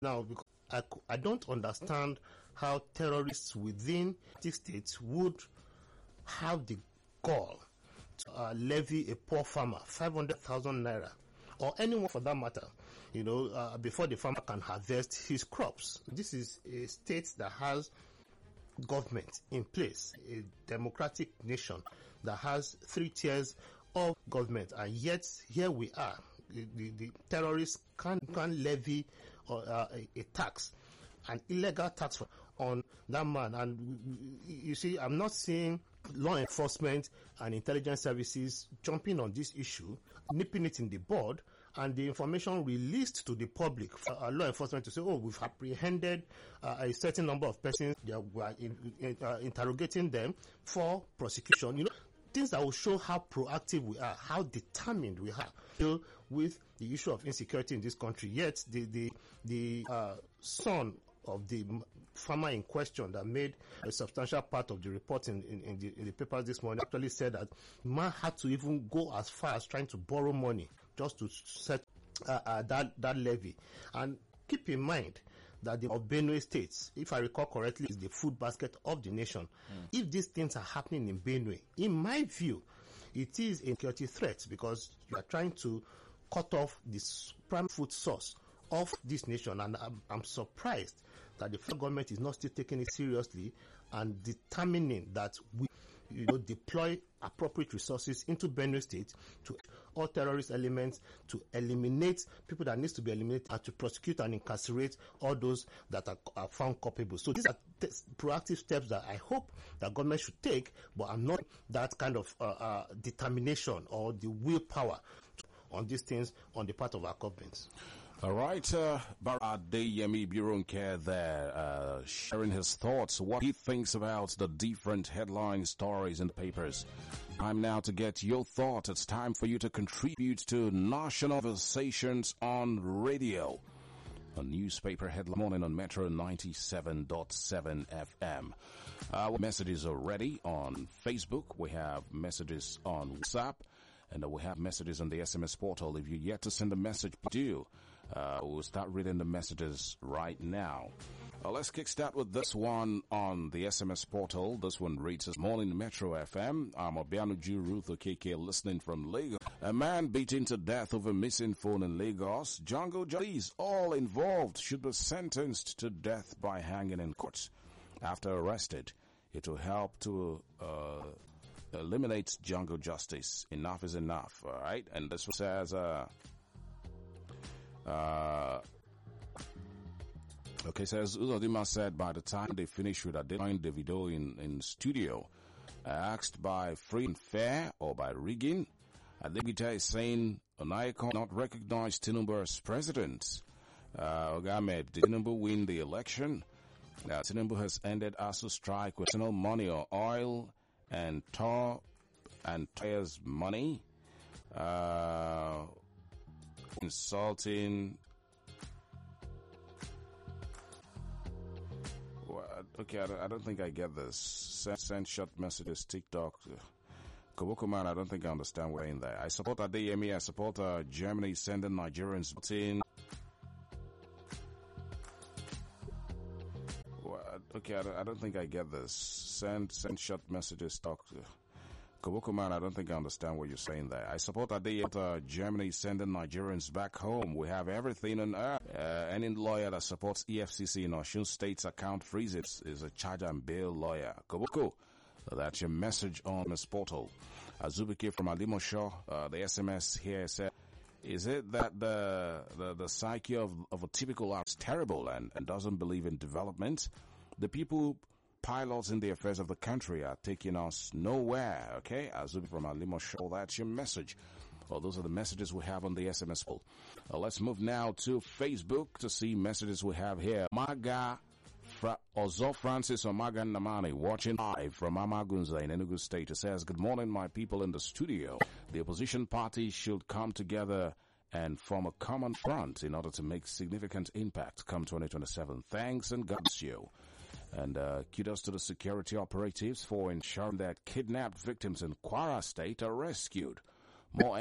now, because I don't understand how terrorists within the states would have the gall to levy a poor farmer 500,000 naira, or anyone for that matter, before the farmer can harvest his crops. This is a state that has government in place, a democratic nation that has 3 tiers of government, and yet here we are. The terrorists can't levy a tax, an illegal tax on that man. And you see, I'm not seeing law enforcement and intelligence services jumping on this issue, nipping it in the bud, and the information released to the public for law enforcement to say, oh, we've apprehended a certain number of persons, we are interrogating them for prosecution. Things that will show how proactive we are, how determined we are to deal with the issue of insecurity in this country. Yet the son of the farmer in question that made a substantial part of the report in the papers this morning actually said that man had to even go as far as trying to borrow money just to set that levy. And keep in mind that the of Benue State, if I recall correctly, is the food basket of the nation. If these things are happening in Benue, in my view, it is a security threat, because you are trying to cut off the prime food source of this nation. And I'm surprised that the federal government is not still taking it seriously and determining that we deploy appropriate resources into Benue State to all terrorist elements, to eliminate people that needs to be eliminated, and to prosecute and incarcerate all those that are found culpable. So these are proactive steps that I hope that government should take, but I'm not that kind of determination or the willpower on these things on the part of our governments. All right, Adeyemi Bironke there, sharing his thoughts, what he thinks about the different headline stories in the papers. Time now to get your thoughts. It's time for you to contribute to National Conversations on Radio. A newspaper headline morning on Metro 97.7 FM. Our messages are ready on Facebook. We have messages on WhatsApp. And we have messages on the SMS portal. If you're yet to send a message, do. We'll start reading the messages right now. Let's kickstart with this one on the SMS portal. This one reads as Morning Metro FM. I'm Obianuju Ruth Okeke listening from Lagos. A man beaten to death over missing phone in Lagos. Jungle Jollies, all involved, should be sentenced to death by hanging in courts. After arrested, it will help to eliminate jungle justice. Enough is enough, all right? And this one says, says Uzodima said by the time they finish with identifying Davido in studio, asked by free and fair or by rigging, Adebita is saying an icon not recognize Tinubu as president. Ogamed, did Tinubu win the election? Tinubu has ended ASU strike with no money or oil and Toya's money. Insulting. Okay, I don't think I get this. Send short messages, TikTok. Koboko man, I don't think I understand what you're in there. I support Adeyemi. I support Germany sending Nigerians in. Okay, I don't think I get this. Send short messages, talk. Koboko man, I don't think I understand what you're saying there. I support Adeyemi. Germany sending Nigerians back home. We have everything on earth. Any lawyer that supports EFCC in Osun State's account freezes is a charge and bail lawyer. Koboko, that's your message on this portal. Azubike from Alimosho, the SMS here said, is it that the psyche of a typical artist is terrible and doesn't believe in development? The people pilots in the affairs of the country are taking us nowhere, okay? Azubike from Alimosho, that's your message. Well, those are the messages we have on the SMS poll. Let's move now to Facebook to see messages we have here. Maga Ozo Francis Omaga Namani watching live from Amagunza in Enugu State. It says, good morning, my people in the studio. The opposition parties should come together and form a common front in order to make significant impact come 2027. Thanks and God bless you. And kudos to the security operatives for ensuring that kidnapped victims in Kwara State are rescued. More